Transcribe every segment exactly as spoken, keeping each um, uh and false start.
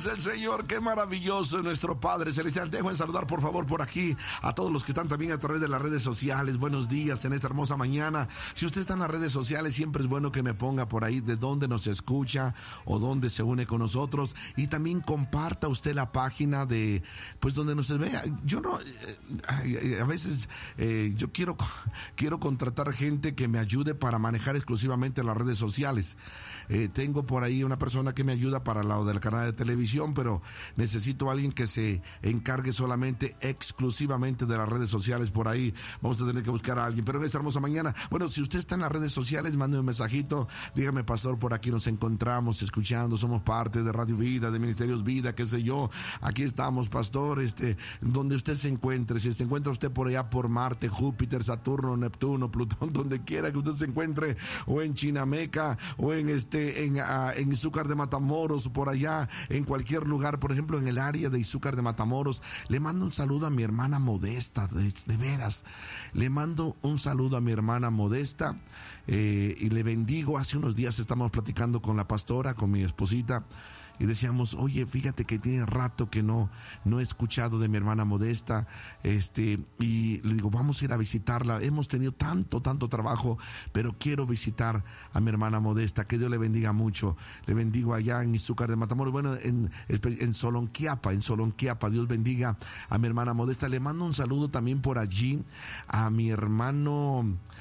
es el Señor, qué maravilloso nuestro Padre Celestial. Dejo en saludar por favor por aquí a todos los que están también a través de las redes sociales. Buenos días en esta hermosa mañana. Si usted está en las redes sociales, siempre es bueno que me ponga por ahí de dónde nos escucha o dónde se une con nosotros, y también comparta usted la página de, pues donde nos vea. Yo no, eh, a veces eh, yo quiero, quiero contratar gente que me ayude para manejar exclusivamente las redes sociales. Eh, tengo por ahí una persona que me ayuda para el lado del canal de televisión, pero necesito a alguien que se encargue solamente, exclusivamente de las redes sociales por ahí. Vamos a tener que buscar a alguien, pero en esta hermosa mañana, bueno, si usted está en las redes sociales, mande un mensajito, dígame, pastor, por aquí nos encontramos escuchando, somos parte de Radio Vida, de Ministerios Vida, qué sé yo, aquí estamos, pastor, este, donde usted se encuentre, si se encuentra usted por allá por Marte, Júpiter, Saturno, Neptuno, Plutón, donde quiera que usted se encuentre, o en Chinameca, o en este, en, uh, en Izúcar de Matamoros, por allá, en cualquier lugar, por ejemplo, en el área de Izúcar de Matamoros, le mando un saludo a mi hermana Modesta, de, de veras, le mando un saludo a mi hermana Modesta, eh, y le bendigo. Hace unos días estamos platicando con la pastora, con mi esposita, y decíamos, oye, fíjate que tiene rato que no, no he escuchado de mi hermana Modesta, este, y le digo, vamos a ir a visitarla. Hemos tenido tanto, tanto trabajo, pero quiero visitar a mi hermana Modesta. Que Dios le bendiga mucho. Le bendigo allá en Izúcar de Matamoros, bueno, en, en Solonquiapa, en Solonquiapa. Dios bendiga a mi hermana Modesta. Le mando un saludo también por allí a mi hermano,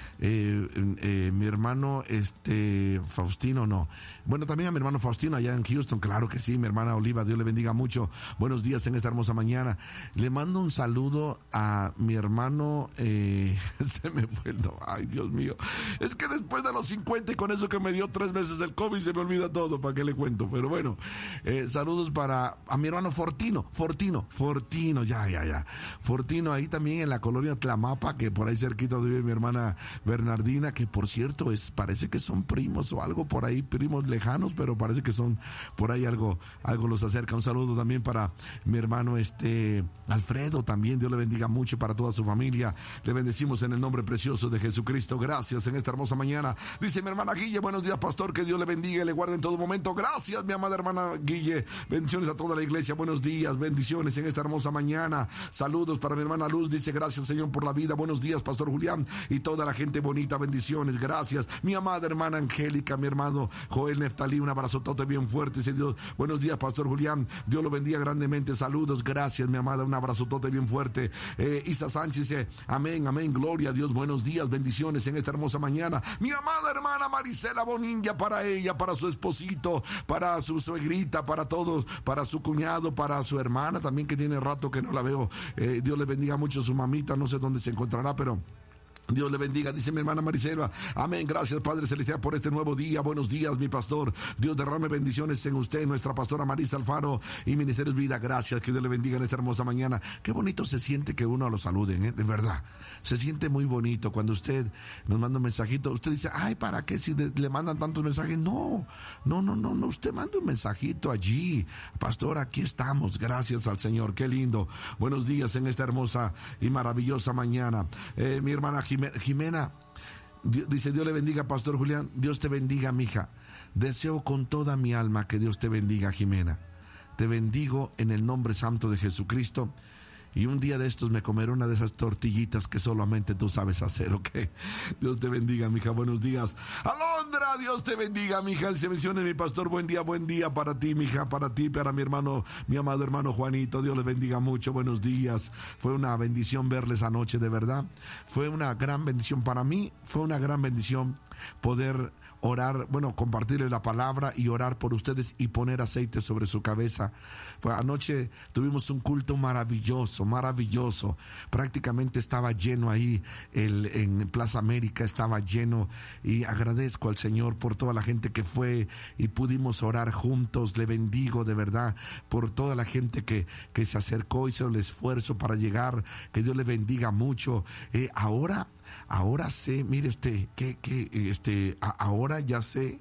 eh, eh, mi hermano, este, Faustino, no. Bueno, también a mi hermano Faustino allá en Houston, claro que sí, mi hermana Oliva, Dios le bendiga mucho. Buenos días en esta hermosa mañana. Le mando un saludo a mi hermano, eh, se me fue el no, ay Dios mío, es que después de los cincuenta y con eso que me dio tres veces el COVID se me olvida todo, ¿para qué le cuento? Pero bueno, eh, saludos para a mi hermano Fortino, Fortino, Fortino, ya, ya, ya, Fortino, ahí también en la colonia Tlamapa, que por ahí cerquita vive mi hermana Bernardina, que por cierto es, parece que son primos o algo por ahí, primos lejanos, pero parece que son por ahí algo Algo, algo los acerca. Un saludo también para mi hermano este Alfredo, también Dios le bendiga mucho, para toda su familia. Le bendecimos en el nombre precioso de Jesucristo. Gracias en esta hermosa mañana. Dice mi hermana Guille, buenos días, pastor, que Dios le bendiga y le guarde en todo momento. Gracias, mi amada hermana Guille. Bendiciones a toda la iglesia. Buenos días, bendiciones en esta hermosa mañana. Saludos para mi hermana Luz, dice gracias, Señor, por la vida. Buenos días, pastor Julián y toda la gente bonita. Bendiciones, gracias. Mi amada hermana Angélica, mi hermano Joel Neftalí, un abrazotote bien fuerte. Dice Dios, buenos días, pastor Julián, Dios lo bendiga grandemente, saludos, gracias, mi amada, un abrazotote bien fuerte. eh, Isa Sánchez dice, amén, amén, gloria a Dios, buenos días, bendiciones en esta hermosa mañana. Mi amada hermana Marisela Bonilla, para ella, para su esposito, para su suegrita, para todos, para su cuñado, para su hermana también, que tiene rato que no la veo. eh, Dios le bendiga mucho, su mamita, no sé dónde se encontrará, pero Dios le bendiga, dice mi hermana Marisela. Amén, gracias Padre Celestial por este nuevo día. Buenos días, mi pastor. Dios derrame bendiciones en usted, nuestra pastora Marisa Alfaro y Ministerios Vida. Gracias, que Dios le bendiga en esta hermosa mañana. Qué bonito se siente que uno lo saluden, ¿eh? De verdad. Se siente muy bonito cuando usted nos manda un mensajito. Usted dice, ay, ¿para qué si de, le mandan tantos mensajes? No, no, no, no, no. Usted manda un mensajito allí. Pastor, aquí estamos. Gracias al Señor. Qué lindo. Buenos días en esta hermosa y maravillosa mañana. Eh, mi hermana Jimena dice, Dios le bendiga, pastor Julián. Dios te bendiga, mija. Deseo con toda mi alma que Dios te bendiga, Jimena. Te bendigo en el nombre santo de Jesucristo. Y un día de estos me comeré una de esas tortillitas que solamente tú sabes hacer, ¿ok? Dios te bendiga, mija. Buenos días. Alondra, Dios te bendiga, mija. Se menciona mi pastor. Buen día, buen día para ti, mija. Para ti, para mi hermano, mi amado hermano Juanito. Dios les bendiga mucho. Buenos días. Fue una bendición verles anoche, de verdad. Fue una gran bendición para mí. Fue una gran bendición poder orar, bueno, compartirles la palabra y orar por ustedes y poner aceite sobre su cabeza. Pues anoche tuvimos un culto maravilloso, maravilloso. Prácticamente estaba lleno ahí, el, en Plaza América estaba lleno, y agradezco al Señor por toda la gente que fue y pudimos orar juntos. Le bendigo de verdad por toda la gente que, que se acercó, hizo el esfuerzo para llegar. Que Dios le bendiga mucho. Eh, ahora, ahora sé, mire usted, que, que, este, a, ahora ya sé,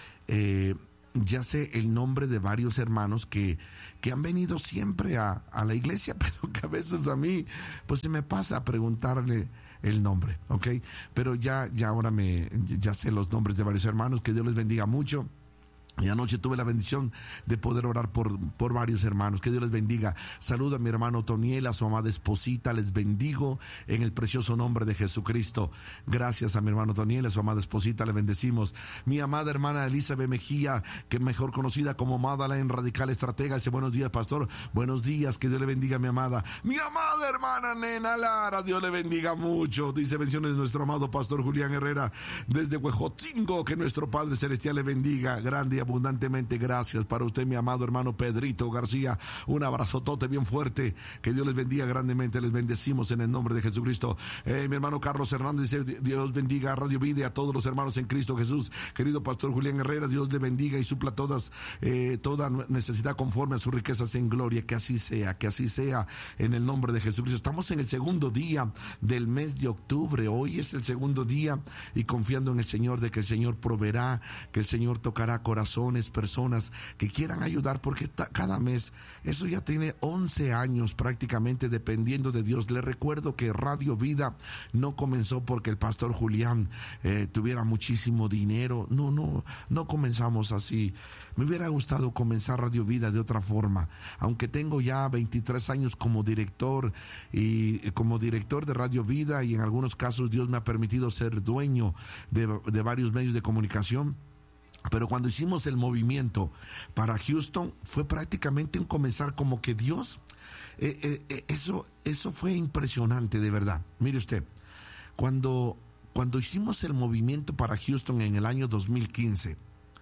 eh, ya sé el nombre de varios hermanos que, que han venido siempre a, a la iglesia, pero que a veces a mí, pues se me pasa a preguntarle el nombre, ¿ok? Pero ya, ya ahora me, ya sé los nombres de varios hermanos. Que Dios les bendiga mucho. Y anoche tuve la bendición de poder orar por, por varios hermanos. Que Dios les bendiga. Saludo a mi hermano Toniel, a su amada esposita. Les bendigo en el precioso nombre de Jesucristo. Gracias a mi hermano Toniel, a su amada esposita, le bendecimos. Mi amada hermana Elizabeth Mejía, que mejor conocida como Madeleine Radical Estratega, dice: buenos días, pastor. Buenos días, que Dios le bendiga, mi amada. Mi amada hermana Nena Lara, Dios le bendiga mucho. Dice: bendiciones nuestro amado pastor Julián Herrera desde Huejotzingo. Que nuestro Padre Celestial le bendiga grande y abundantemente. Gracias para usted, mi amado hermano Pedrito García. Un abrazotote bien fuerte. Que Dios les bendiga grandemente. Les bendecimos en el nombre de Jesucristo. Eh, mi hermano Carlos Hernández dice: Dios bendiga a Radio Vida y a todos los hermanos en Cristo Jesús. Querido pastor Julián Herrera, Dios le bendiga y supla todas, eh, toda necesidad conforme a sus riquezas en gloria. Que así sea, que así sea en el nombre de Jesucristo. Estamos en el segundo día del mes de octubre. Hoy es el segundo día y confiando en el Señor de que el Señor proveerá, que el Señor tocará corazón. Personas que quieran ayudar, porque cada mes, eso ya tiene once años prácticamente dependiendo de Dios. Les recuerdo que Radio Vida no comenzó porque el pastor Julián eh, tuviera muchísimo dinero. No, no, no comenzamos así. Me hubiera gustado comenzar Radio Vida de otra forma, aunque tengo ya veintitrés años como director y como director de Radio Vida, y en algunos casos Dios me ha permitido ser dueño de, de varios medios de comunicación. Pero cuando hicimos el movimiento para Houston, fue prácticamente un comenzar como que Dios, eh, eh, eh, eso, eso fue impresionante, de verdad. Mire usted, cuando, cuando hicimos el movimiento para Houston en el año dos mil quince,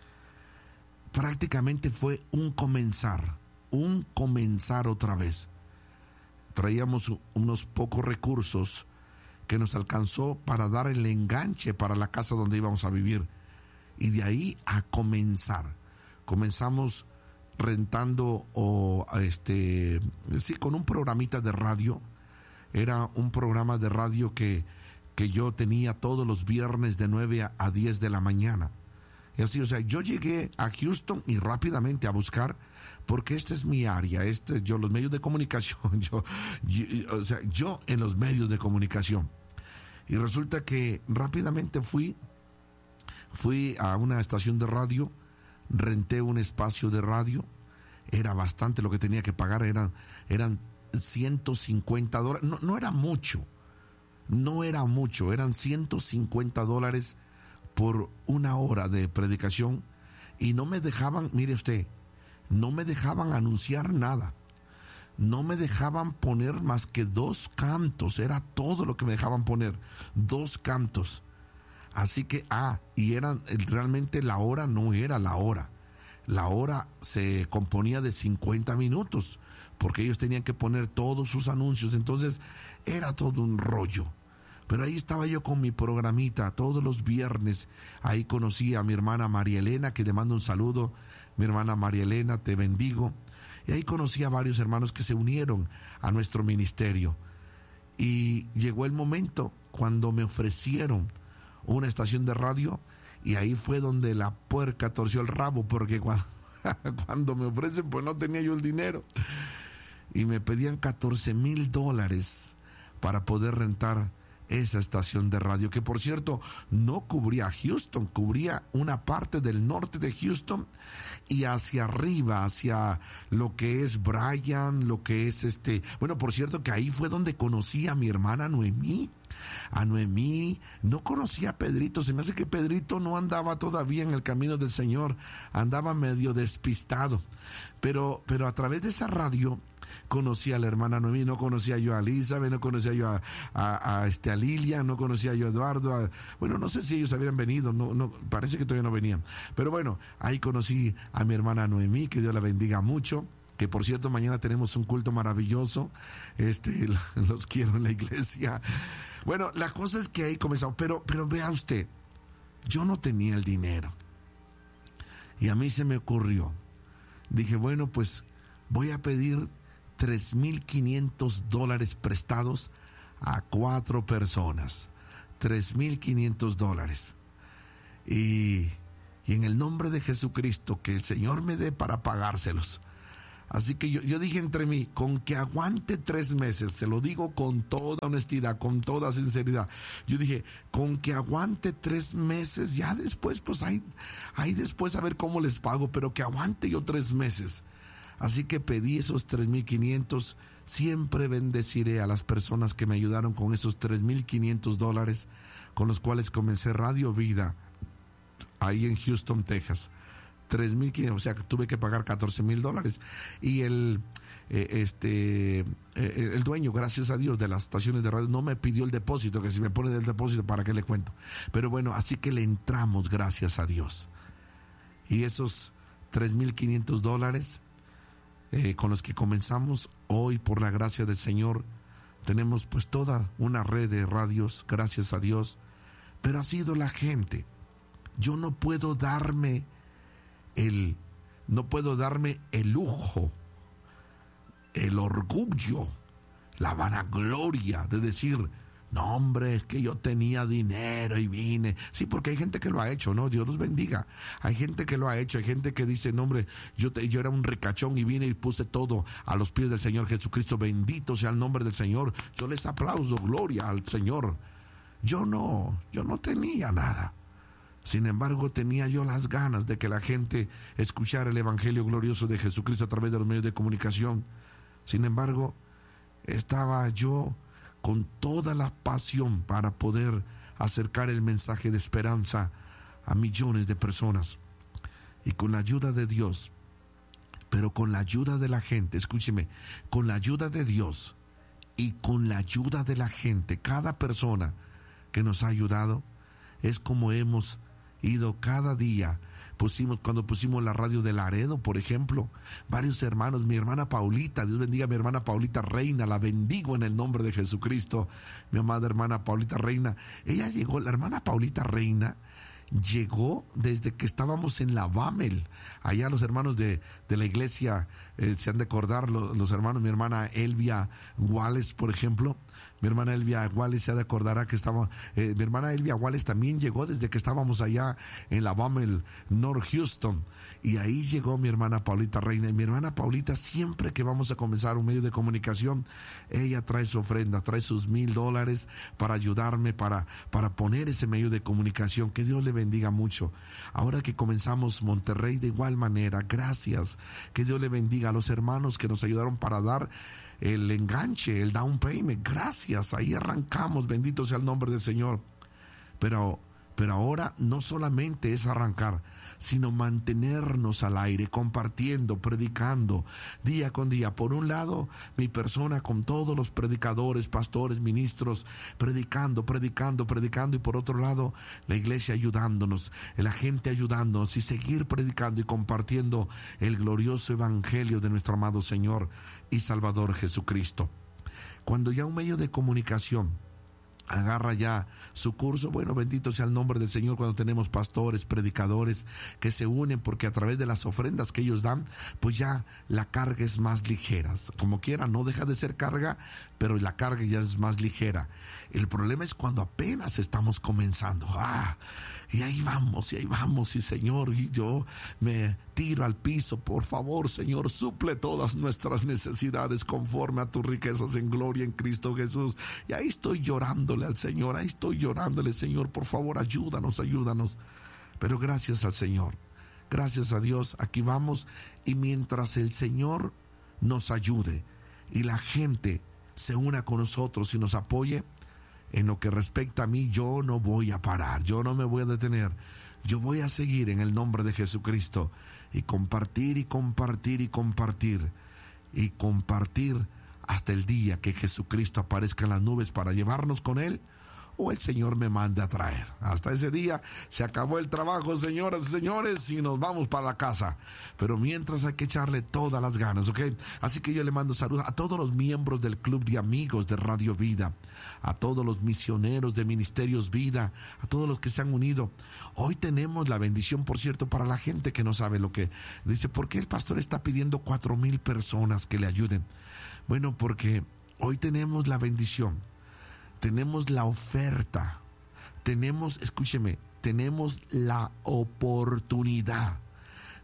prácticamente fue un comenzar, un comenzar otra vez. Traíamos unos pocos recursos que nos alcanzó para dar el enganche para la casa donde íbamos a vivir. Y de ahí a comenzar. Comenzamos rentando o este sí con un programita de radio. Era un programa de radio que, que yo tenía todos los viernes de nueve a diez de la mañana. Y así, o sea, yo llegué a Houston y rápidamente a buscar, porque esta es mi área, este, yo los medios de comunicación, yo, yo, o sea, yo en los medios de comunicación. Y resulta que rápidamente fui Fui a una estación de radio, renté un espacio de radio, era bastante lo que tenía que pagar, eran, eran ciento cincuenta dólares, no, no era mucho, no era mucho, eran ciento cincuenta dólares por una hora de predicación, y no me dejaban, mire usted, no me dejaban anunciar nada, no me dejaban poner más que dos cantos, era todo lo que me dejaban poner, dos cantos. Así que, ah, y eran, realmente la hora no era la hora. La hora se componía de cincuenta minutos, porque ellos tenían que poner todos sus anuncios, entonces era todo un rollo. Pero ahí estaba yo con mi programita todos los viernes. Ahí conocí a mi hermana María Elena, que le mando un saludo. Mi hermana María Elena, te bendigo. Y ahí conocí a varios hermanos que se unieron a nuestro ministerio. Y llegó el momento cuando me ofrecieron una estación de radio, y ahí fue donde la puerca torció el rabo, porque cuando, cuando me ofrecen, pues no tenía yo el dinero, y me pedían catorce mil dólares para poder rentar esa estación de radio, que por cierto no cubría Houston, cubría una parte del norte de Houston y hacia arriba, hacia lo que es Bryan, lo que es este, bueno, por cierto que ahí fue donde conocí a mi hermana Noemí, a Noemí, no conocía a Pedrito, se me hace que Pedrito no andaba todavía en el camino del Señor, andaba medio despistado, pero, pero a través de esa radio conocí a la hermana Noemí, no conocía yo a Elizabeth, no conocía yo a, a, a, este, a Lilian, no conocía yo a Eduardo, a, bueno, no sé si ellos habían venido, no, no, parece que todavía no venían, pero bueno, ahí conocí a mi hermana Noemí, que Dios la bendiga mucho, que por cierto mañana tenemos un culto maravilloso, este, los quiero en la iglesia. Bueno, la cosa es que ahí comenzamos, pero, pero vea usted, yo no tenía el dinero, y a mí se me ocurrió, dije, bueno, pues voy a pedir tres mil quinientos dólares prestados a cuatro personas, tres mil quinientos dólares, y, y en el nombre de Jesucristo, que el Señor me dé para pagárselos. Así que yo, yo dije entre mí, con que aguante tres meses, se lo digo con toda honestidad, con toda sinceridad. Yo dije, con que aguante tres meses, ya después, pues ahí, ahí después a ver cómo les pago, pero que aguante yo tres meses. Así que pedí esos tres mil quinientos. Siempre bendeciré a las personas que me ayudaron con esos tres mil quinientos dólares, con los cuales comencé Radio Vida, ahí en Houston, Texas. tres mil quinientos, o sea que tuve que pagar catorce mil dólares. Y el, eh, este, eh, el dueño, gracias a Dios, de las estaciones de radio, no me pidió el depósito, que si me pone del depósito, ¿para qué le cuento? Pero bueno, así que le entramos, gracias a Dios. Y esos tres mil quinientos dólares eh, con los que comenzamos hoy, por la gracia del Señor, tenemos pues toda una red de radios, gracias a Dios. Pero ha sido la gente. Yo no puedo darme el, no puedo darme el lujo, el orgullo, la vanagloria de decir, no hombre, es que yo tenía dinero y vine. Sí, porque hay gente que lo ha hecho, ¿no? Dios los bendiga. Hay gente que lo ha hecho, hay gente que dice, no hombre, yo, te, yo era un ricachón y vine y puse todo a los pies del Señor Jesucristo. Bendito sea el nombre del Señor. Yo les aplauso, gloria al Señor. Yo no, yo no tenía nada. Sin embargo, tenía yo las ganas de que la gente escuchara el Evangelio glorioso de Jesucristo a través de los medios de comunicación. Sin embargo, estaba yo con toda la pasión para poder acercar el mensaje de esperanza a millones de personas. Y con la ayuda de Dios, pero con la ayuda de la gente, escúcheme, con la ayuda de Dios y con la ayuda de la gente, cada persona que nos ha ayudado, es como hemos ido cada día. Pusimos, cuando pusimos la radio de Laredo, por ejemplo, varios hermanos, mi hermana Paulita, Dios bendiga a mi hermana Paulita Reina, la bendigo en el nombre de Jesucristo, mi amada hermana Paulita Reina. Ella llegó, la hermana Paulita Reina llegó desde que estábamos en la Bamel. Allá los hermanos de, de la iglesia, eh, se han de acordar, los, los hermanos, mi hermana Elvia Wallace, por ejemplo. Mi hermana Elvia Wallace se ha de acordar que estaba, eh, mi hermana Elvia Wallace también llegó desde que estábamos allá en la Bamel, North Houston. Y ahí llegó mi hermana Paulita Reina. Y mi hermana Paulita, siempre que vamos a comenzar un medio de comunicación, ella trae su ofrenda, trae sus mil dólares para ayudarme, para, para poner ese medio de comunicación. Que Dios le bendiga mucho. Ahora que comenzamos Monterrey, de igual manera, gracias. Que Dios le bendiga a los hermanos que nos ayudaron para dar el enganche, el down payment. Gracias, ahí arrancamos, bendito sea el nombre del Señor. Pero, pero ahora no solamente es arrancar, sino mantenernos al aire, compartiendo, predicando, día con día. Por un lado, mi persona con todos los predicadores, pastores, ministros, predicando, predicando, predicando, y por otro lado, la iglesia ayudándonos, la gente ayudándonos, y seguir predicando y compartiendo el glorioso evangelio de nuestro amado Señor y Salvador Jesucristo. Cuando ya un medio de comunicación agarra ya su curso, bueno, bendito sea el nombre del Señor, cuando tenemos pastores, predicadores que se unen, porque a través de las ofrendas que ellos dan, pues ya la carga es más ligera. Como quiera, no deja de ser carga, pero la carga ya es más ligera. El problema es cuando apenas estamos comenzando. Ah, y ahí vamos, y ahí vamos, y Señor, y yo me tiro al piso. Por favor, Señor, suple todas nuestras necesidades conforme a tus riquezas en gloria en Cristo Jesús. Y ahí estoy llorándole al Señor, ahí estoy llorándole, Señor, por favor, ayúdanos, ayúdanos. Pero gracias al Señor, gracias a Dios, aquí vamos. Y mientras el Señor nos ayude y la gente se una con nosotros y nos apoye, en lo que respecta a mí, yo no voy a parar, yo no me voy a detener. Yo voy a seguir en el nombre de Jesucristo y compartir y compartir y compartir y compartir hasta el día que Jesucristo aparezca en las nubes para llevarnos con Él, o el Señor me mande a traer. Hasta ese día se acabó el trabajo, señoras y señores, y nos vamos para la casa. Pero mientras hay que echarle todas las ganas, ¿ok? Así que yo le mando saludos a todos los miembros del Club de Amigos de Radio Vida, a todos los misioneros de Ministerios Vida, a todos los que se han unido. Hoy tenemos la bendición, por cierto, para la gente que no sabe lo que dice, ¿por qué el pastor está pidiendo cuatro mil personas que le ayuden? Bueno, porque hoy tenemos la bendición, tenemos la oferta, tenemos, escúcheme, tenemos la oportunidad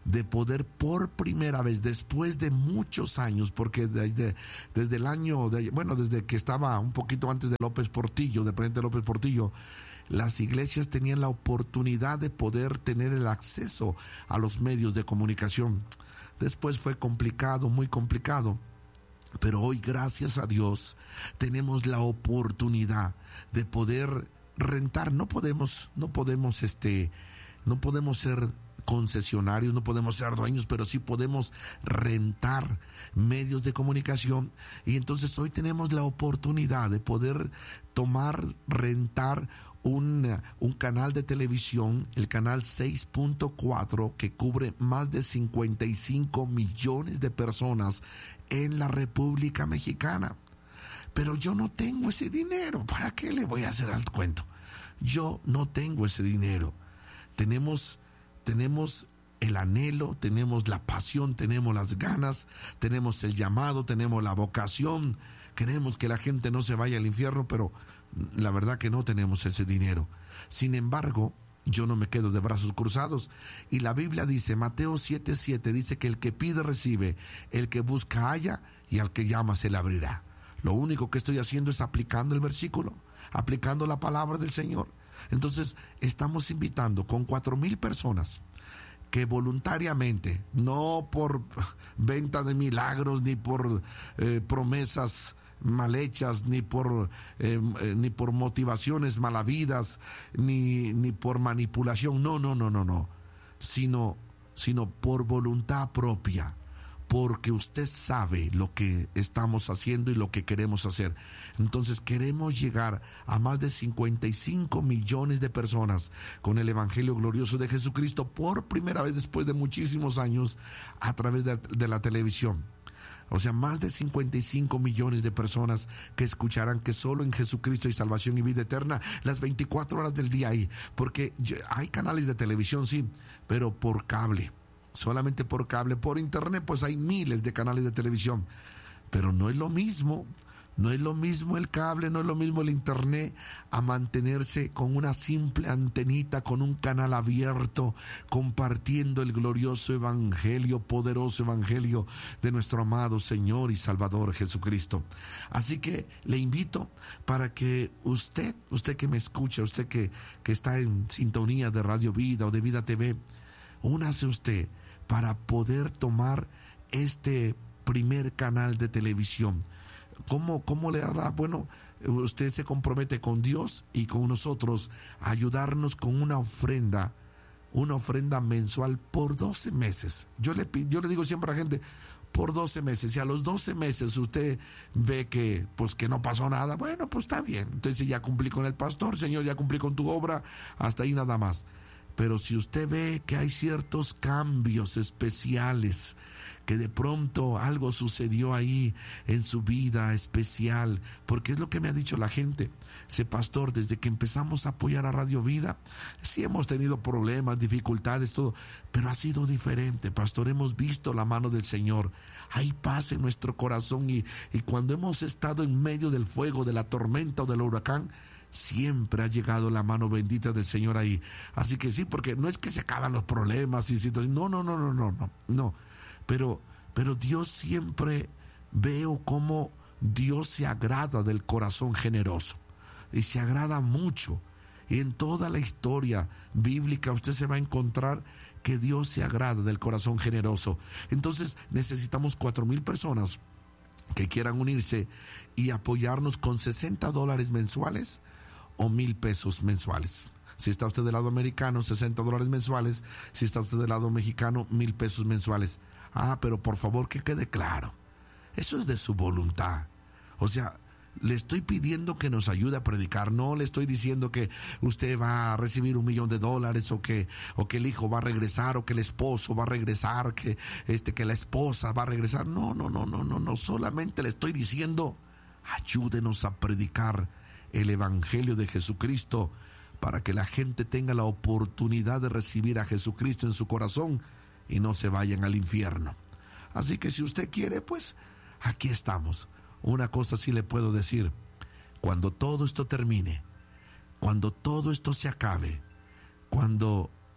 de poder por primera vez, después de muchos años, porque de, de, desde el año, de, bueno, desde que estaba un poquito antes de López Portillo, de presidente López Portillo, las iglesias tenían la oportunidad de poder tener el acceso a los medios de comunicación. Después fue complicado, muy complicado. Pero hoy, gracias a Dios, tenemos la oportunidad de poder rentar. No podemos, no podemos, este, no podemos ser concesionarios, no podemos ser dueños, pero sí podemos rentar medios de comunicación. Y entonces hoy tenemos la oportunidad de poder tomar, rentar Un, un canal de televisión, el canal seis punto cuatro, que cubre más de cincuenta y cinco millones de personas en la República Mexicana. Pero yo no tengo ese dinero. ¿Para qué le voy a hacer al cuento? Yo no tengo ese dinero. Tenemos, tenemos el anhelo, tenemos la pasión, tenemos las ganas, tenemos el llamado, tenemos la vocación. Queremos que la gente no se vaya al infierno, pero la verdad que no tenemos ese dinero. Sin embargo, yo no me quedo de brazos cruzados. Y la Biblia dice, Mateo siete siete, dice que el que pide recibe, el que busca halla, y al que llama se le abrirá. Lo único que estoy haciendo es aplicando el versículo, aplicando la palabra del Señor. Entonces, estamos invitando con cuatro mil personas que voluntariamente, no por venta de milagros, ni por eh, promesas mal hechas, ni por eh, eh, ni por motivaciones malavidas, ni, ni por manipulación, no, no, no, no, no, sino, sino por voluntad propia, porque usted sabe lo que estamos haciendo y lo que queremos hacer. Entonces queremos llegar a más de cincuenta y cinco millones de personas con el Evangelio glorioso de Jesucristo por primera vez después de muchísimos años a través de, de la televisión. O sea, más de cincuenta y cinco millones de personas que escucharán que solo en Jesucristo hay salvación y vida eterna las veinticuatro horas del día ahí. Porque hay canales de televisión, sí, pero por cable. Solamente por cable. Por internet, pues hay miles de canales de televisión. Pero no es lo mismo. No es lo mismo el cable, no es lo mismo el internet a mantenerse con una simple antenita, con un canal abierto, compartiendo el glorioso evangelio, poderoso evangelio de nuestro amado Señor y Salvador Jesucristo. Así que le invito para que usted, usted que me escucha, usted que, que está en sintonía de Radio Vida o de Vida T V, únase usted para poder tomar este primer canal de televisión. ¿Cómo, cómo le hará? Bueno, usted se compromete con Dios y con nosotros a ayudarnos con una ofrenda, una ofrenda mensual por doce meses. Yo le, yo le digo siempre a la gente, por doce meses. Si a los doce meses usted ve que, pues, que no pasó nada, bueno, pues está bien. Entonces ya cumplí con el pastor, Señor, ya cumplí con tu obra, hasta ahí nada más. Pero si usted ve que hay ciertos cambios especiales, que de pronto algo sucedió ahí en su vida especial, porque es lo que me ha dicho la gente. Ese pastor, desde que empezamos a apoyar a Radio Vida, sí hemos tenido problemas, dificultades, todo, pero ha sido diferente, pastor. Hemos visto la mano del Señor. Hay paz en nuestro corazón y, y cuando hemos estado en medio del fuego, de la tormenta o del huracán, siempre ha llegado la mano bendita del Señor ahí. Así que sí, porque no es que se acaban los problemas y situaciones. No, no, no, no, no, no, no. Pero, pero Dios siempre, veo cómo Dios se agrada del corazón generoso. Y se agrada mucho. Y en toda la historia bíblica usted se va a encontrar que Dios se agrada del corazón generoso. Entonces necesitamos cuatro mil personas que quieran unirse y apoyarnos con sesenta dólares mensuales o mil pesos mensuales. Si está usted del lado americano, sesenta dólares mensuales. Si está usted del lado mexicano, mil pesos mensuales. Ah, pero por favor que quede claro, eso es de su voluntad. O sea, le estoy pidiendo que nos ayude a predicar. No le estoy diciendo que usted va a recibir un millón de dólares o que, o que el hijo va a regresar o que el esposo va a regresar, que, este, que la esposa va a regresar. No, no, no, no, no, no. Solamente le estoy diciendo, ayúdenos a predicar el evangelio de Jesucristo para que la gente tenga la oportunidad de recibir a Jesucristo en su corazón y no se vayan al infierno. Así que si usted quiere, pues aquí estamos. Una cosa sí le puedo decir, cuando todo esto termine, cuando todo esto se acabe, cuando,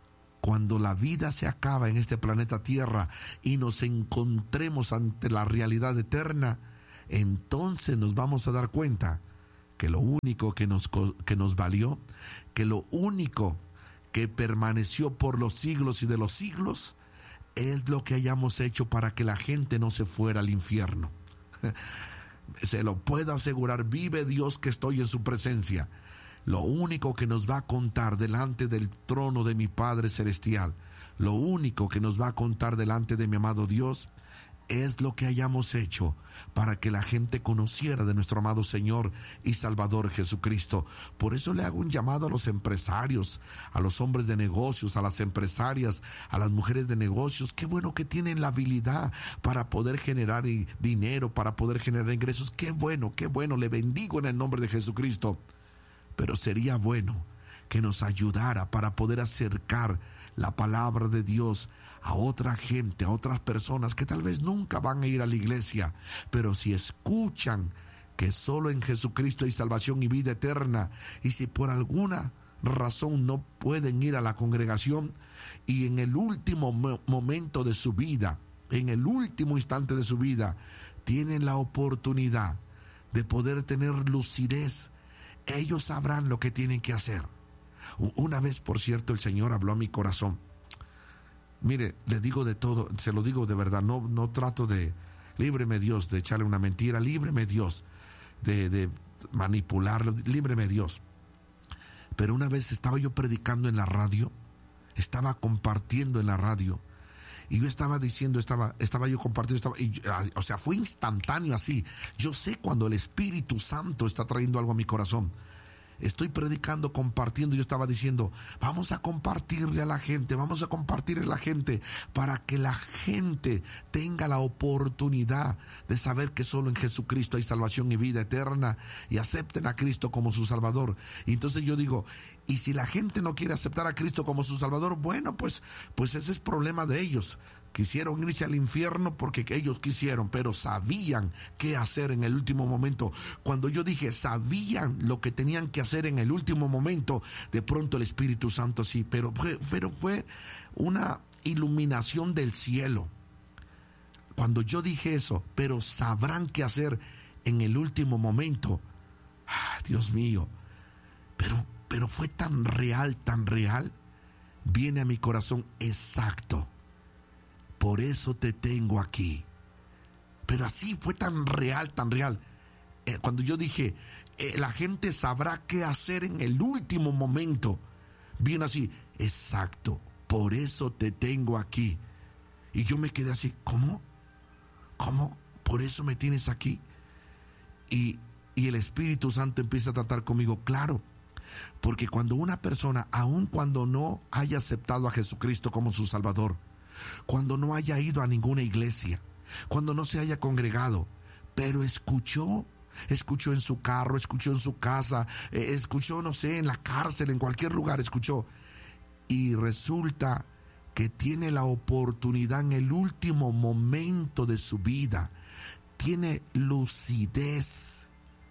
cuando la vida se acaba en este planeta Tierra y nos encontremos ante la realidad eterna, entonces nos vamos a dar cuenta que lo único que nos, que nos valió, que lo único que permaneció por los siglos y de los siglos, es lo que hayamos hecho para que la gente no se fuera al infierno. Se lo puedo asegurar, vive Dios que estoy en su presencia. Lo único que nos va a contar delante del trono de mi Padre Celestial, lo único que nos va a contar delante de mi amado Dios, es lo que hayamos hecho para que la gente conociera de nuestro amado Señor y Salvador Jesucristo. Por eso le hago un llamado a los empresarios, a los hombres de negocios, a las empresarias, a las mujeres de negocios. Qué bueno que tienen la habilidad para poder generar dinero, para poder generar ingresos. Qué bueno, qué bueno, le bendigo en el nombre de Jesucristo. Pero sería bueno que nos ayudara para poder acercar la palabra de Dios a otra gente, a otras personas que tal vez nunca van a ir a la iglesia, pero si escuchan que solo en Jesucristo hay salvación y vida eterna, y si por alguna razón no pueden ir a la congregación y en el último mo- momento de su vida, en el último instante de su vida, tienen la oportunidad de poder tener lucidez, ellos sabrán lo que tienen que hacer. Una vez, por cierto, el Señor habló a mi corazón. Mire, le digo de todo, se lo digo de verdad, no, no trato de, líbreme Dios de echarle una mentira, líbreme Dios de, de manipularlo, líbreme Dios. Pero una vez estaba yo predicando en la radio, estaba compartiendo en la radio, y yo estaba diciendo, estaba, estaba yo compartiendo, estaba, y, o sea, fue instantáneo así. Yo sé cuando el Espíritu Santo está trayendo algo a mi corazón. Estoy predicando, compartiendo, yo estaba diciendo, vamos a compartirle a la gente, vamos a compartirle a la gente para que la gente tenga la oportunidad de saber que solo en Jesucristo hay salvación y vida eterna, y acepten a Cristo como su Salvador. Y entonces yo digo, y si la gente no quiere aceptar a Cristo como su Salvador, bueno, pues, pues ese es problema de ellos. Quisieron irse al infierno porque ellos quisieron, pero sabían qué hacer en el último momento. Cuando yo dije sabían lo que tenían que hacer en el último momento, de pronto el Espíritu Santo sí, pero fue, pero fue una iluminación del cielo. Cuando yo dije eso, pero sabrán qué hacer en el último momento. Ah, Dios mío, pero, pero fue tan real, tan real, viene a mi corazón exacto. Por eso te tengo aquí. Pero así fue tan real, tan real. Eh, cuando yo dije, eh, la gente sabrá qué hacer en el último momento. Bien así, exacto, por eso te tengo aquí. Y yo me quedé así, ¿cómo? ¿Cómo? ¿Por eso me tienes aquí? Y, y el Espíritu Santo empieza a tratar conmigo, claro. Porque cuando una persona, aun cuando no haya aceptado a Jesucristo como su Salvador, cuando no haya ido a ninguna iglesia, cuando no se haya congregado, pero escuchó, escuchó en su carro, escuchó en su casa, eh, escuchó, no sé, en la cárcel, en cualquier lugar escuchó, y resulta que tiene la oportunidad en el último momento de su vida, tiene lucidez,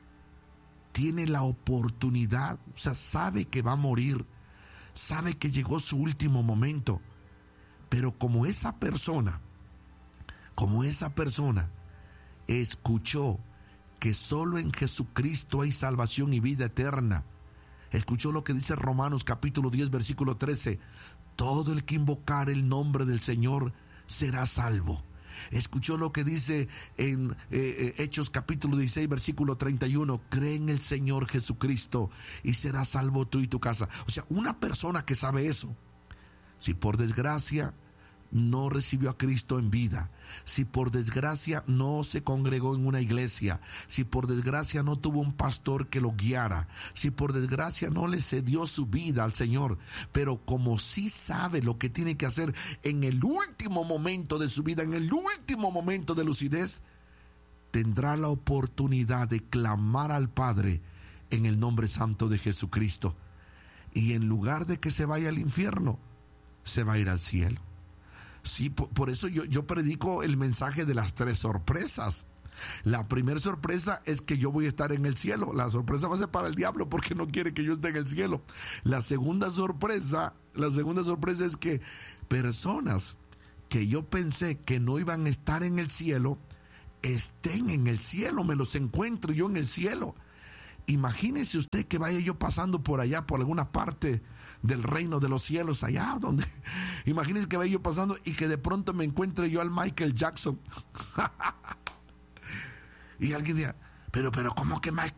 tiene la oportunidad, o sea, sabe que va a morir, sabe que llegó su último momento. Pero como esa persona, como esa persona escuchó que solo en Jesucristo hay salvación y vida eterna, escuchó lo que dice Romanos capítulo diez versículo trece, todo el que invocar el nombre del Señor será salvo. Escuchó lo que dice en eh, Hechos capítulo dieciséis versículo treinta y uno, cree en el Señor Jesucristo y serás salvo tú y tu casa. O sea, una persona que sabe eso, si por desgracia no recibió a Cristo en vida, si por desgracia no se congregó en una iglesia, si por desgracia no tuvo un pastor que lo guiara, si por desgracia no le cedió su vida al Señor, pero como sí sabe lo que tiene que hacer en el último momento de su vida, en el último momento de lucidez, tendrá la oportunidad de clamar al Padre en el nombre santo de Jesucristo, y en lugar de que se vaya al infierno, se va a ir al cielo. Sí, por, por eso yo, yo predico el mensaje de las tres sorpresas. La primera sorpresa es que yo voy a estar en el cielo. La sorpresa va a ser para el diablo porque no quiere que yo esté en el cielo. La segunda sorpresa, la segunda sorpresa es que personas que yo pensé que no iban a estar en el cielo, estén en el cielo, me los encuentro yo en el cielo. Imagínese usted que vaya yo pasando por allá, por alguna parte del reino de los cielos, allá donde, imagínese que vaya yo pasando y que de pronto me encuentre yo al Michael Jackson. Y alguien diga, pero, pero, ¿cómo que Michael